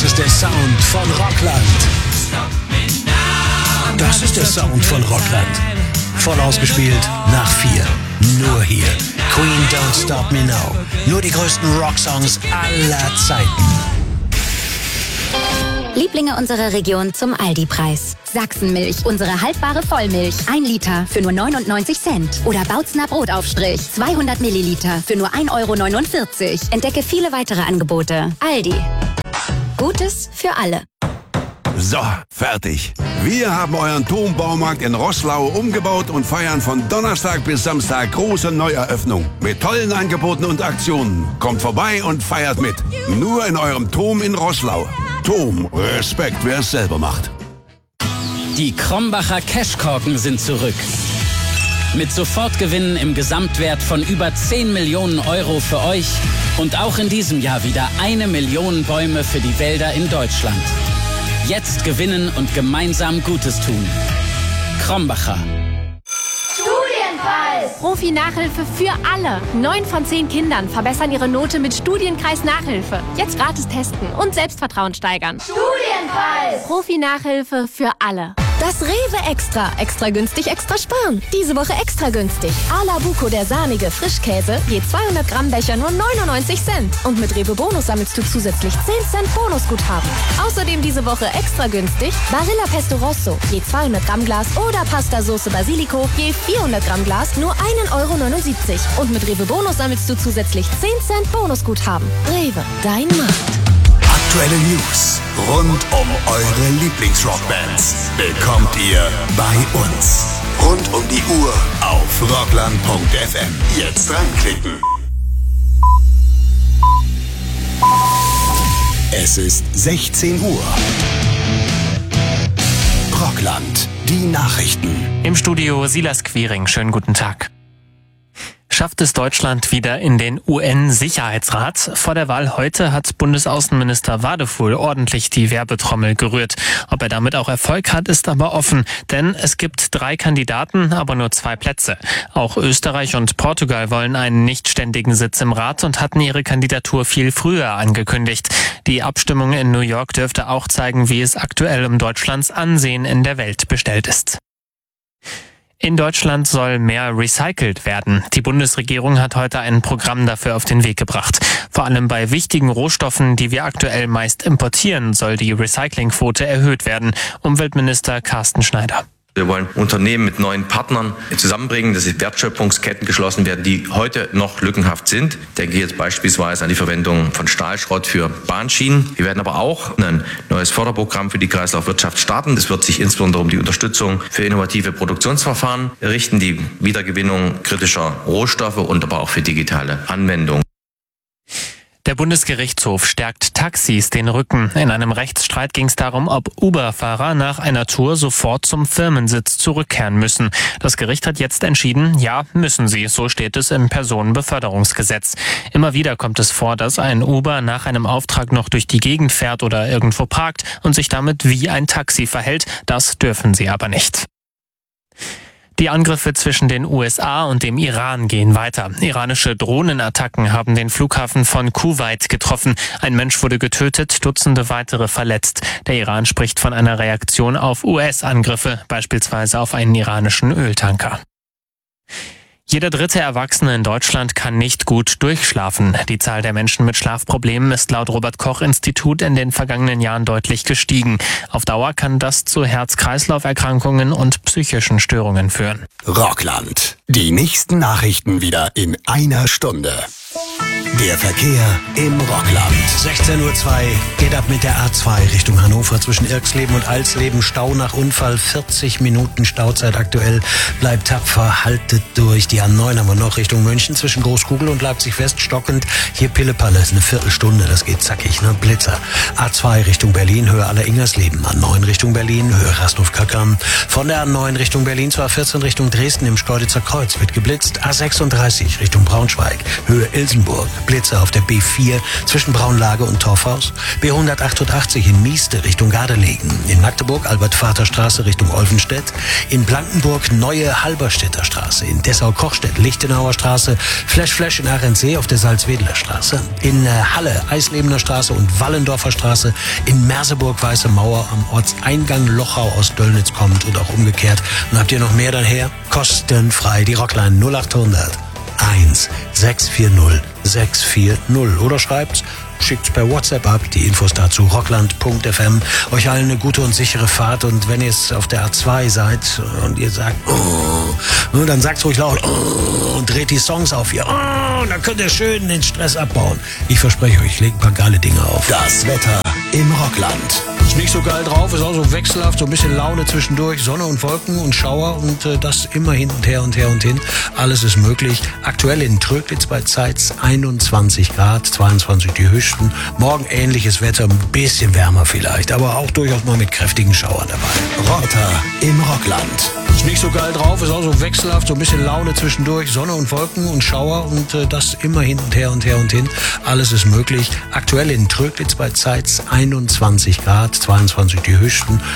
Das ist der Sound von Rockland. Das ist der Sound von Rockland. Voll ausgespielt nach 4. Nur hier. Queen Don't Stop Me Now. Nur die größten Rocksongs aller Zeiten. Lieblinge unserer Region zum Aldi-Preis. Sachsenmilch, unsere haltbare Vollmilch. 1 Liter für nur 99 Cent. Oder Bautzner Brotaufstrich, 200 Milliliter für nur 1,49 €. Entdecke viele weitere Angebote. Aldi. Gutes für alle. So, fertig. Wir haben euren Turmbaumarkt in Roßlau umgebaut und feiern von Donnerstag bis Samstag große Neueröffnung. Mit tollen Angeboten und Aktionen. Kommt vorbei und feiert mit. Nur in eurem Turm in Roßlau. Turm, Respekt, wer es selber macht. Die Krombacher Cashkorken sind zurück. Mit Sofortgewinnen im Gesamtwert von über 10 Millionen € für euch und auch in diesem Jahr wieder 1 Million Bäume für die Wälder in Deutschland. Jetzt gewinnen und gemeinsam Gutes tun. Krombacher. Studienpreis! Profi-Nachhilfe für alle. 9 von 10 Kindern verbessern ihre Note mit Studienkreis Nachhilfe. Jetzt gratis testen und Selbstvertrauen steigern. Studienpreis! Profi-Nachhilfe für alle. Das Rewe Extra. Extra günstig, extra sparen. Diese Woche extra günstig. Ala Buco, der sahnige Frischkäse, je 200 Gramm Becher nur 99 Cent. Und mit Rewe Bonus sammelst du zusätzlich 10 Cent Bonusguthaben. Außerdem diese Woche extra günstig Barilla Pesto Rosso, je 200 Gramm Glas oder Pasta Soße Basilico, je 400 Gramm Glas nur 1,79 €. Und mit Rewe Bonus sammelst du zusätzlich 10 Cent Bonusguthaben. Rewe, dein Markt. Aktuelle News rund um eure Lieblingsrockbands bekommt ihr bei uns. Rund um die Uhr auf rockland.fm. Jetzt reinklicken. Es ist 16 Uhr. Rockland, die Nachrichten. Im Studio Silas Quiring. Schönen guten Tag. Schafft es Deutschland wieder in den UN-Sicherheitsrat? Vor der Wahl heute hat Bundesaußenminister Wadefuhl ordentlich die Werbetrommel gerührt. Ob er damit auch Erfolg hat, ist aber offen. Denn es gibt 3 Kandidaten, aber nur 2 Plätze. Auch Österreich und Portugal wollen einen nichtständigen Sitz im Rat und hatten ihre Kandidatur viel früher angekündigt. Die Abstimmung in New York dürfte auch zeigen, wie es aktuell um Deutschlands Ansehen in der Welt bestellt ist. In Deutschland soll mehr recycelt werden. Die Bundesregierung hat heute ein Programm dafür auf den Weg gebracht. Vor allem bei wichtigen Rohstoffen, die wir aktuell meist importieren, soll die Recyclingquote erhöht werden. Umweltminister Carsten Schneider. Wir wollen Unternehmen mit neuen Partnern zusammenbringen, dass Wertschöpfungsketten geschlossen werden, die heute noch lückenhaft sind. Ich denke jetzt beispielsweise an die Verwendung von Stahlschrott für Bahnschienen. Wir werden aber auch ein neues Förderprogramm für die Kreislaufwirtschaft starten. Das wird sich insbesondere um die Unterstützung für innovative Produktionsverfahren richten, die Wiedergewinnung kritischer Rohstoffe und aber auch für digitale Anwendungen. Der Bundesgerichtshof stärkt Taxis den Rücken. In einem Rechtsstreit ging es darum, ob Uber-Fahrer nach einer Tour sofort zum Firmensitz zurückkehren müssen. Das Gericht hat jetzt entschieden, ja, müssen sie. So steht es im Personenbeförderungsgesetz. Immer wieder kommt es vor, dass ein Uber nach einem Auftrag noch durch die Gegend fährt oder irgendwo parkt und sich damit wie ein Taxi verhält. Das dürfen sie aber nicht. Die Angriffe zwischen den USA und dem Iran gehen weiter. Iranische Drohnenattacken haben den Flughafen von Kuwait getroffen. Ein Mensch wurde getötet, Dutzende weitere verletzt. Der Iran spricht von einer Reaktion auf US-Angriffe, beispielsweise auf einen iranischen Öltanker. Jeder 3. Erwachsene in Deutschland kann nicht gut durchschlafen. Die Zahl der Menschen mit Schlafproblemen ist laut Robert-Koch-Institut in den vergangenen Jahren deutlich gestiegen. Auf Dauer kann das zu Herz-Kreislauf-Erkrankungen und psychischen Störungen führen. Rockland. Die nächsten Nachrichten wieder in einer Stunde. Der Verkehr im Rockland. 16:02 Uhr geht ab mit der A2 Richtung Hannover zwischen Irxleben und Alsleben. Stau nach Unfall, 40 Minuten Stauzeit aktuell. Bleibt tapfer, haltet durch. Die A9 haben wir noch Richtung München zwischen Großkugel und Leipzig West stockend. Hier Pillepalle, ist eine Viertelstunde, das geht zackig, ne? Blitzer. A2 Richtung Berlin, Höhe Aller-Ingersleben. A9 Richtung Berlin, Höhe Rasthof-Kackam. Von der A9 Richtung Berlin zur A14 Richtung Dresden im Schkeuditzer Kreuz. Kreuz wird geblitzt. A36 Richtung Braunschweig, Höhe Ilsenburg. Blitze auf der B4 zwischen Braunlage und Torfhaus. B188 in Mieste Richtung Gardelegen. In Magdeburg Albert-Vater-Straße Richtung Olvenstedt. In Blankenburg Neue Halberstädter Straße. In Dessau-Kochstedt Lichtenauer Straße. Flash in Arendsee auf der Salzwedeler Straße. In Halle Eislebener Straße und Wallendorfer Straße. In Merseburg Weiße Mauer am Ortseingang Lochau aus Döllnitz kommt und auch umgekehrt. Und habt ihr noch mehr daher? Kostenfrei die Rockline 0800 1 640 640 oder schreibt's, schickt's per WhatsApp ab. Die Infos dazu rockland.fm. Euch allen eine gute und sichere Fahrt, und wenn ihr jetzt auf der A2 seid und ihr sagt, dann sagt's ruhig laut und dreht die Songs auf hier. Dann könnt ihr schön den Stress abbauen. Ich verspreche euch, ich lege ein paar geile Dinge auf. Das Wetter im Rockland. Ist nicht so geil drauf, ist auch so wechselhaft, so ein bisschen Laune zwischendurch, Sonne und Wolken und Schauer und das immer hin und her und her und hin. Alles ist möglich. Aktuell in Tröglitz bei Zeitz 21 Grad, 22 die höchsten. Morgen ähnliches Wetter, ein bisschen wärmer vielleicht, aber auch durchaus mal mit kräftigen Schauern dabei. Rotter im Rockland. Ist nicht so geil drauf, ist auch so wechselhaft, so ein bisschen Laune zwischendurch, Sonne und Wolken und Schauer und das immer hin und her und her und hin. Alles ist möglich. Aktuell in Tröglitz bei Zeitz 21 Grad, 22 die höchsten.